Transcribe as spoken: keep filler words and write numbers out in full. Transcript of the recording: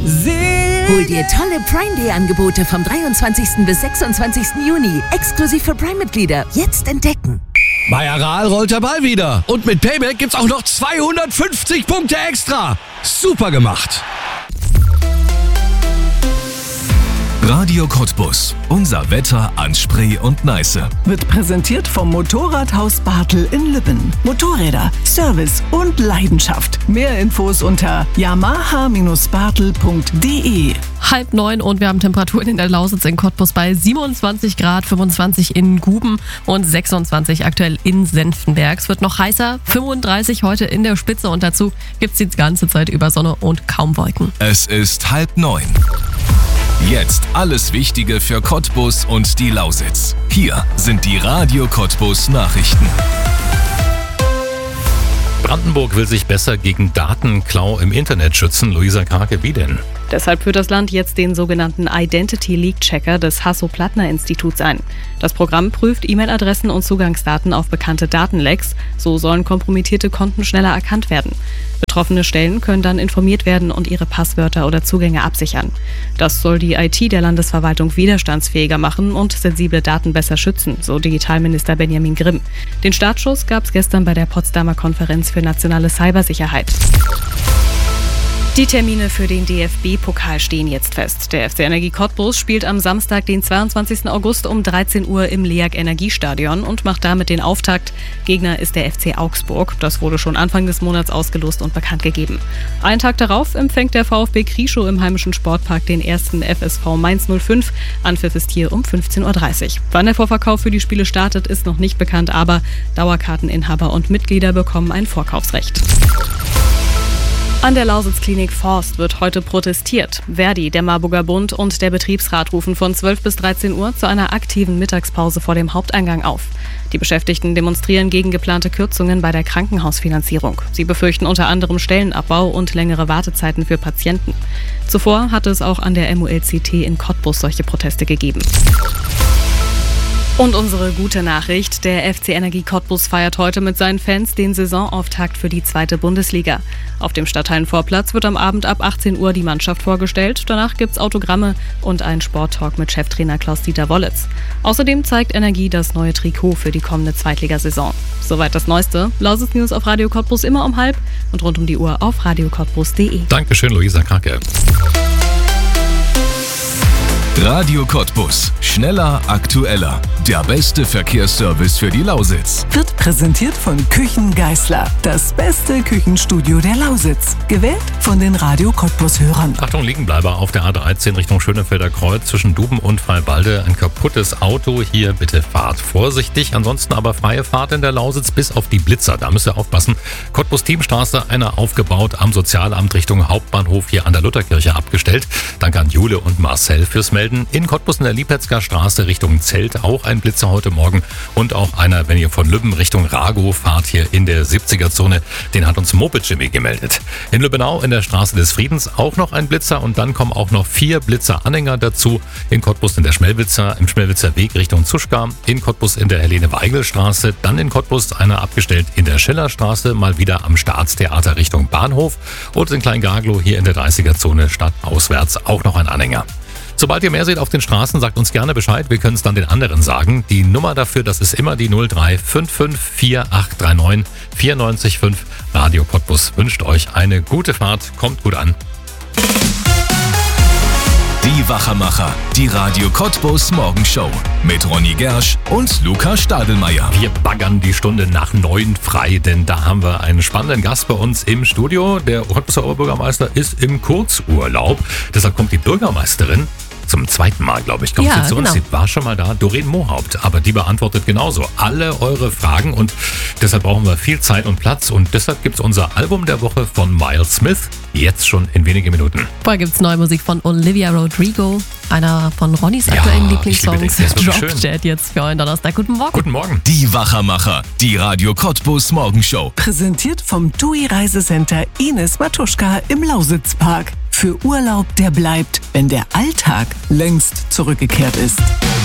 Hol dir tolle Prime Day Angebote vom dreiundzwanzigsten bis sechsundzwanzigsten Juni. Exklusiv für Prime-Mitglieder. Jetzt entdecken. Bei Aral rollt der Ball wieder. Und mit Payback gibt's auch noch zweihundertfünfzig Punkte extra. Super gemacht. Radio Cottbus. Unser Wetter an Spree und Neiße. Wird präsentiert vom Motorradhaus Bartel in Lübben. Motorräder, Service und Leidenschaft. Mehr Infos unter yamaha Bindestrich bartel punkt de. Halb neun und wir haben Temperaturen in der Lausitz in Cottbus bei siebenundzwanzig Grad, fünfundzwanzig in Guben und sechsundzwanzig aktuell in Senftenberg. Es wird noch heißer, fünfunddreißig heute in der Spitze und dazu gibt es die ganze Zeit über Sonne und kaum Wolken. Es ist halb neun. Jetzt alles Wichtige für Cottbus und die Lausitz. Hier sind die Radio Cottbus Nachrichten. Brandenburg will sich besser gegen Datenklau im Internet schützen. Luisa Krake, wie denn? Deshalb führt das Land jetzt den sogenannten Identity Leak Checker des Hasso-Plattner-Instituts ein. Das Programm prüft E-Mail-Adressen und Zugangsdaten auf bekannte Datenlecks. So sollen kompromittierte Konten schneller erkannt werden. Betroffene Stellen können dann informiert werden und ihre Passwörter oder Zugänge absichern. Das soll die I T der Landesverwaltung widerstandsfähiger machen und sensible Daten besser schützen, so Digitalminister Benjamin Grimm. Den Startschuss gab es gestern bei der Potsdamer Konferenz für nationale Cybersicherheit. Die Termine für den D F B-Pokal stehen jetzt fest. Der F C Energie Cottbus spielt am Samstag, den zweiundzwanzigsten August um dreizehn Uhr im LEAG Energiestadion und macht damit den Auftakt. Gegner ist der F C Augsburg. Das wurde schon Anfang des Monats ausgelost und bekannt gegeben. Einen Tag darauf empfängt der VfB Krieschow im heimischen Sportpark den ersten F S V Mainz null fünf. Anpfiff ist hier um fünfzehn Uhr dreißig. Wann der Vorverkauf für die Spiele startet, ist noch nicht bekannt, aber Dauerkarteninhaber und Mitglieder bekommen ein Vorkaufsrecht. An der Lausitz-Klinik Forst wird heute protestiert. Verdi, der Marburger Bund und der Betriebsrat rufen von zwölf bis dreizehn Uhr zu einer aktiven Mittagspause vor dem Haupteingang auf. Die Beschäftigten demonstrieren gegen geplante Kürzungen bei der Krankenhausfinanzierung. Sie befürchten unter anderem Stellenabbau und längere Wartezeiten für Patienten. Zuvor hatte es auch an der M U L C T in Cottbus solche Proteste gegeben. Und unsere gute Nachricht, der F C Energie Cottbus feiert heute mit seinen Fans den Saisonauftakt für die zweite Bundesliga. Auf dem Stadthallenvorplatz wird am Abend ab achtzehn Uhr die Mannschaft vorgestellt. Danach gibt's Autogramme und einen Sporttalk mit Cheftrainer Klaus-Dieter Wollitz. Außerdem zeigt Energie das neue Trikot für die kommende Zweitligasaison. Soweit das Neueste. Lausitz News auf Radio Cottbus immer um halb und rund um die Uhr auf radio cottbus punkt de. Dankeschön, Luisa Krake. Radio Cottbus. Schneller, aktueller. Der beste Verkehrsservice für die Lausitz. Wird präsentiert von Küchen Geißler. Das beste Küchenstudio der Lausitz. Gewählt von den Radio Cottbus-Hörern. Achtung, Liegenbleiber auf der A dreizehn Richtung Schönefelder Kreuz zwischen Duben und Freibalde. Ein kaputtes Auto. Hier bitte fahrt vorsichtig. Ansonsten aber freie Fahrt in der Lausitz bis auf die Blitzer. Da müsst ihr aufpassen. Cottbus-Teamstraße, einer aufgebaut am Sozialamt Richtung Hauptbahnhof hier an der Lutherkirche abgestellt. Danke an Jule und Marcel fürs Melden. In Cottbus in der Liepetzger Straße Richtung Zelt auch ein Blitzer heute Morgen und auch einer, wenn ihr von Lübben Richtung Ragow fahrt, hier in der siebziger-Zone, den hat uns Moped Jimmy gemeldet. In Lübbenau in der Straße des Friedens auch noch ein Blitzer und dann kommen auch noch vier Blitzer-Anhänger dazu. In Cottbus in der Schmelwitzer, im Schmelwitzer Weg Richtung Zuschka, in Cottbus in der Helene-Weigel-Straße, dann in Cottbus einer abgestellt in der Schillerstraße, mal wieder am Staatstheater Richtung Bahnhof und in Kleingaglow hier in der dreißiger-Zone stadtauswärts auch noch ein Anhänger. Sobald ihr mehr seht auf den Straßen, sagt uns gerne Bescheid. Wir können es dann den anderen sagen. Die Nummer dafür, das ist immer die null drei fünf fünf vier acht drei neun vier neun fünf. Radio Cottbus wünscht euch eine gute Fahrt. Kommt gut an. Die Wachermacher, die Radio Cottbus Morgenshow mit Ronny Gersch und Luca Stadelmeier. Wir baggern die Stunde nach neun frei, denn da haben wir einen spannenden Gast bei uns im Studio. Der Cottbuser Oberbürgermeister ist im Kurzurlaub. Deshalb kommt die Bürgermeisterin zum zweiten Mal, glaube ich, kommt ja, sie zu genau. uns. Sie war schon mal da, Doreen Mohaupt, aber die beantwortet genauso alle eure Fragen und deshalb brauchen wir viel Zeit und Platz und deshalb gibt es unser Album der Woche von Miles Smith, jetzt schon in wenigen Minuten. Vorher gibt es neue Musik von Olivia Rodrigo, einer von Ronnys aktuellen Ja, Lieblingssongs. ich liebe den, der ist wirklich Drop schön. Dead jetzt für euren Donnerstag. Guten Morgen. Guten Morgen. Die Wachermacher, die Radio Cottbus Morgenshow. Präsentiert vom T U I Reisecenter Ines Matuschka im Lausitzpark. Für Urlaub, der bleibt, wenn der Alltag längst zurückgekehrt ist.